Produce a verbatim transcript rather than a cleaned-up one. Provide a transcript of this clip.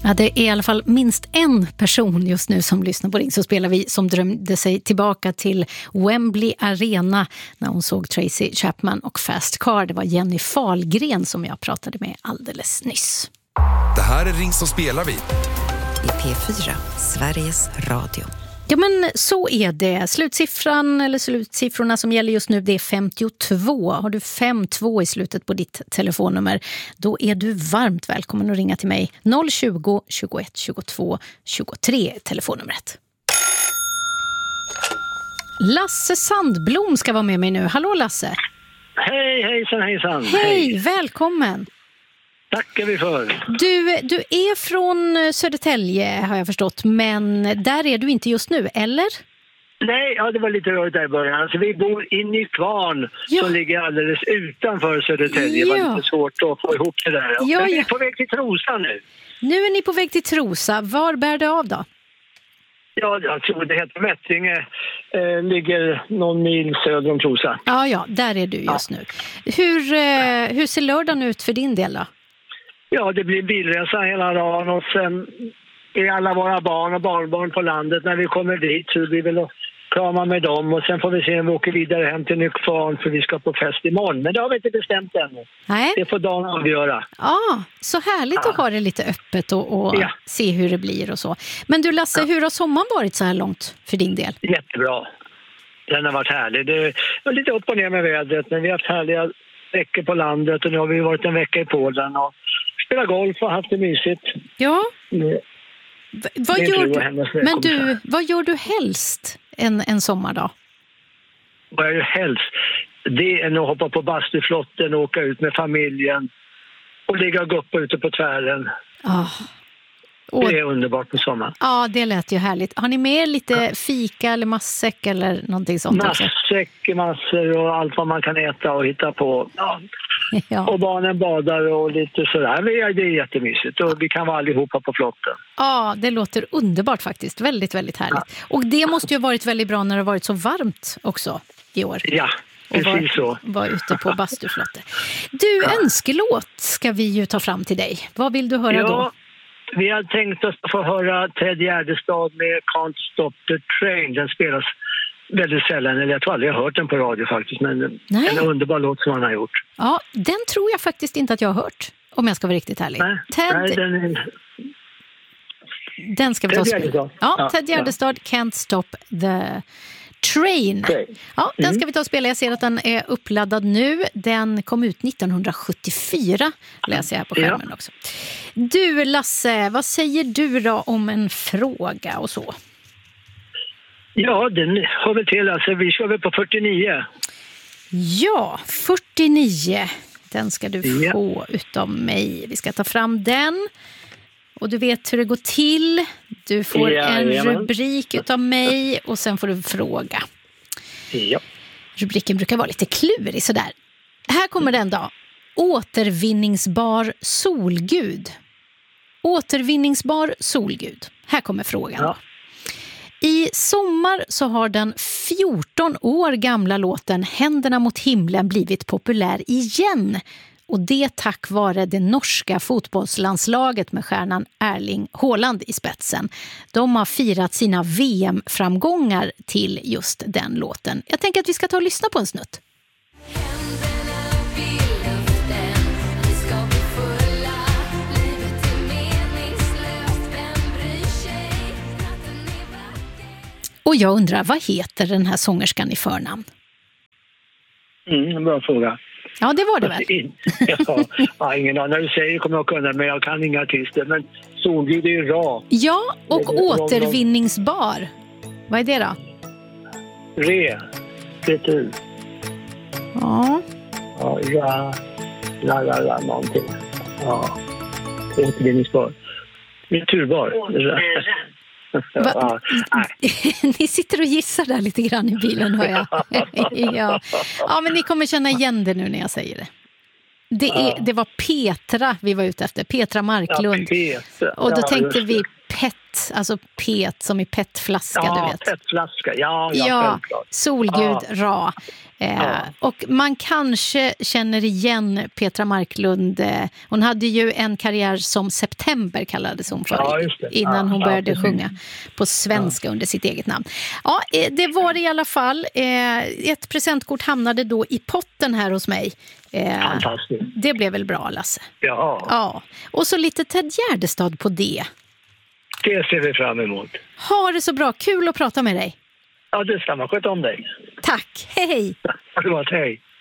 Ja, det är i alla fall minst en person just nu som lyssnar på Ring så spelar vi som drömde sig tillbaka till Wembley Arena när hon såg Tracy Chapman och Fast Car. Det var Jenny Fahlgren som jag pratade med alldeles nyss. Det här är Ring så spelar vi. I P fyra, Sveriges Radio. Ja, men så är det. Slutsiffran eller slutsiffrorna som gäller just nu, det är femtiotvå. Har du fem två i slutet på ditt telefonnummer, då är du varmt välkommen att ringa till mig. noll tjugo, tjugoett, tjugotvå, tjugotre telefonnumret. Lasse Sandblom ska vara med mig nu. Hallå Lasse. Hej, hejsan, hejsan. Hej, Hej. Välkommen. Tackar vi för. Du, du är från Södertälje har jag förstått, men där är du inte just nu, eller? Nej, ja, det var lite rörigt där i början. Alltså, vi bor i Nykvarn ja. som ligger alldeles utanför Södertälje. Ja. Det var lite svårt att få ihop det där. Ja, men vi är ja. på väg till Trosa nu. Nu är ni på väg till Trosa. Var bär det av då? Ja, jag tror det heter Mättringe. Eh, ligger någon mil söder om Trosa. Ja, ja, där är du just ja. nu. Hur, eh, hur ser lördagen ut för din del då? Ja, det blir bilresa hela dagen och sen är alla våra barn och barnbarn på landet. När vi kommer dit så blir vi väl att krama med dem och sen får vi se om vi åker vidare hem till Nykvarn för vi ska på fest imorgon. Men det har vi inte bestämt ännu. Nej. Det får dagen avgöra. Ja, så härligt ja. att ha det lite öppet och, och ja. se hur det blir och så. Men du Lasse, ja. hur har sommaren varit så här långt för din del? Jättebra. Den har varit härlig. Det var lite upp och ner med vädret men vi har haft härliga veckor på landet och nu har vi varit en vecka i Polen och spelat golf och haft det mysigt. Ja. Mm. V- vad gör du? Men du, vad gör du helst en, en sommardag? Vad jag gör helst? Det är att hoppa på bastuflotten och åka ut med familjen och ligga och guppa ute på tvären. Oh. Och, det är underbart på sommaren. Ja, det lät ju härligt. Har ni med lite ja. fika eller matsäck eller någonting sånt? Matsäck, massor och allt vad man kan äta och hitta på. Ja. Ja. Och barnen badar och lite sådär. Det är jättemysigt och vi kan vara allihopa på flotten. Ja, det låter underbart faktiskt. Väldigt, väldigt härligt. Ja. Och det måste ju ha varit väldigt bra när det har varit så varmt också i år. Ja, precis var, så. Var ute på bastuflotte. Du, ja. önskelåt ska vi ju ta fram till dig. Vad vill du höra ja. då? Vi har tänkt oss att få höra Ted Gärdestad med Can't Stop the Train. Den spelas väldigt sällan, eller jag tror aldrig jag har hört den på radio faktiskt, men Nej. en underbar låt som han har gjort. Ja, den tror jag faktiskt inte att jag har hört, om jag ska vara riktigt ärlig. Nej, Ted... Nej den är... Den ska vi ta och spela. Ja, ja, Ted Gärdestad, ja. Can't Stop the Train. Train. Ja, den ska mm. vi ta och spela. Jag ser att den är uppladdad nu. Den kom ut nittonhundrasjuttiofyra, läser jag här på skärmen ja. också. Du Lasse, vad säger du då om en fråga och så? Ja, den hör väl till. Alltså, vi kör väl på fyrtionio. Ja, fyrtionio. Den ska du ja. få utav mig. Vi ska ta fram den. Och du vet hur det går till. Du får ja, en jajamän. rubrik utav mig och sen får du en fråga. Ja. Rubriken brukar vara lite klurig sådär. Här kommer den då. Återvinningsbar solgud. Återvinningsbar solgud. Här kommer frågan. Ja. I sommar så har den fjorton år gamla låten Händerna mot himlen blivit populär igen. Och det tack vare det norska fotbollslandslaget med stjärnan Erling Haaland i spetsen. De har firat sina V M-framgångar till just den låten. Jag tänker att vi ska ta och lyssna på en snutt. Och jag undrar, vad heter den här sångerskan i förnamn? Mm, bra fråga. Ja, det var det väl. ja, ja, ingen aning. När du säger kommer jag kunna, men jag kan inga artister. Men solgud är ju bra. Ja, och det, återvinningsbar. Vad är det då? Re. Retur. Ja. Ja, ra. La, la, la, någonting. Ja. Återvinningsbar. Returbar. Va? Ni sitter och gissar där lite grann i bilen, hör jag. ja. ja, men ni kommer känna igen det nu när jag säger det. Det, är, det var Petra vi var ute efter, Petra Marklund. Ja, Petra. Och då ja, tänkte vi Pet, alltså pet som i petflaska, Ja, du vet. petflaska. Ja, ja, Ja, självklart. Solgud Ja. Ra. Eh, Ja. Och man kanske känner igen Petra Marklund. Eh, hon hade ju en karriär som September kallades hon för, Ja, just det. innan Ja, hon ja, började precis. sjunga på svenska under sitt eget namn. Ja, eh, det var det i alla fall. Eh, ett presentkort hamnade då i potten här hos mig. Eh, Fantastiskt. det blev väl bra, Lasse? Ja, Ja, och så lite Ted Gärdestad på det. det ser vi fram emot. Ha det så bra, kul att prata med dig. Ja, detsamma. Sköt om dig. Tack, hej hej! Ha det gott, hej.